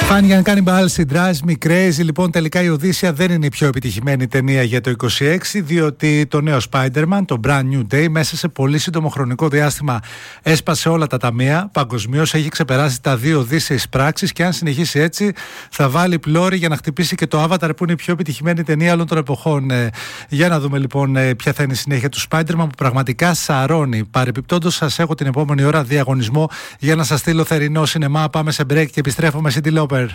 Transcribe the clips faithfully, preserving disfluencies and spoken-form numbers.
Funny and Cannibals, η Drives Me Crazy. Λοιπόν, τελικά η Οδύσσεια δεν είναι η πιο επιτυχημένη ταινία για το είκοσι έξι, διότι το νέο Spider-Man, το Brand New Day, μέσα σε πολύ σύντομο χρονικό διάστημα έσπασε όλα τα ταμεία. Παγκοσμίως έχει ξεπεράσει τα δύο δις εισπράξεις και αν συνεχίσει έτσι θα βάλει πλώρη για να χτυπήσει και το Avatar, που είναι η πιο επιτυχημένη ταινία όλων των εποχών. Ε, για να δούμε λοιπόν ε, ποια θα είναι η συνέχεια του Spider-Man, που πραγματικά σαρώνει. Παρεπιπτόντως, σας έχω την επόμενη ώρα διαγωνισμό για να σας στείλω θερινό σινεμά. Πάμε σε break και επιστρέφουμε σε Cindy Lauper.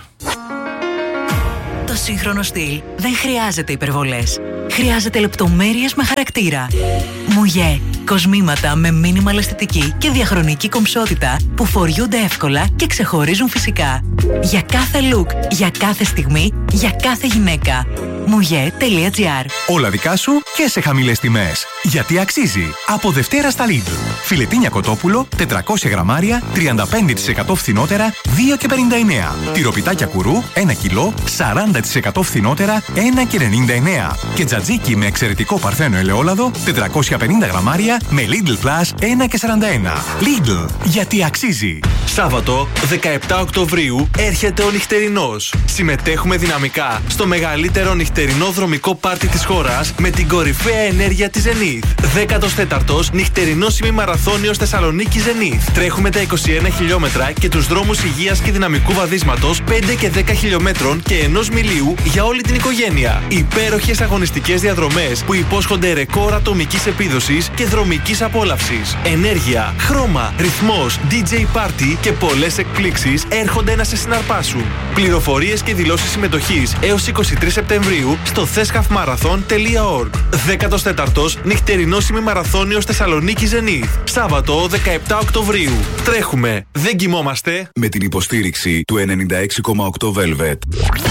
Το σύγχρονο στυλ δεν χρειάζεται υπερβολές. Χρειάζεται λεπτομέρειες με χαρακτήρα. Μουγέ. Κοσμήματα με μίνιμαλ αισθητική και διαχρονική κομψότητα που φοριούνται εύκολα και ξεχωρίζουν φυσικά. Για κάθε look, για κάθε στιγμή, για κάθε γυναίκα. Μουγέ τελεία τζι άρ. Όλα δικά σου και σε χαμηλές τιμές. Γιατί αξίζει. Από Δευτέρα στα Lidl. Φιλετίνια κοτόπουλο, τετρακόσια γραμμάρια, τριάντα πέντε τοις εκατό φθηνότερα, δύο και πενήντα εννέα. Τυροπιτάκια κουρού, ένα κιλό, σαράντα τοις εκατό φθηνότερα, ένα και ενενήντα εννέα. Και τζατζίκι με εξαιρετικό παρθένο ελαιόλαδο, τετρακόσια πενήντα γραμμάρια, με Lidl Plus, ένα και σαράντα ένα. Lidl. Γιατί αξίζει. Σάββατο, δεκαεπτά Οκτωβρίου, έρχεται ο νυχτερινός. Συμμετέχουμε δυναμικά στο μεγαλύτερο νυχτερινό δρομικό πάρτι της χώρας με την κορυφαία ενέργεια της Zenith. δέκατος τέταρτος νυχτερινός ημιμαραθώνιος Θεσσαλονίκη Zenith. Τρέχουμε τα είκοσι ένα χιλιόμετρα και τους δρόμους υγείας και δυναμικού βαδίσματος πέντε και δέκα χιλιόμετρων και ενός μιλίου για όλη την οικογένεια. Υπέροχες αγωνιστικές διαδρομές που υπόσχονται ρεκόρ ατομικής επίδοσης και δρομικής απόλαυσης. Ενέργεια, χρώμα, ρυθμός, ντι τζέι Party και πολλές εκπλήξεις έρχονται να σε συναρπάσουν. Πληροφορίες και δηλώσεις συμμετοχής έως είκοσι τρεις Σεπτεμβρίου στο θέσχαφμαραθών τελεία org. δέκατος τέταρτος νυχτερινός ημιμαραθώνιος Θεσσαλονίκη Zenith. Σάββατο δεκαεπτά Οκτωβρίου. Τρέχουμε, δεν κοιμόμαστε. Με την υποστήριξη του ενενήντα έξι κόμμα οκτώ Velvet.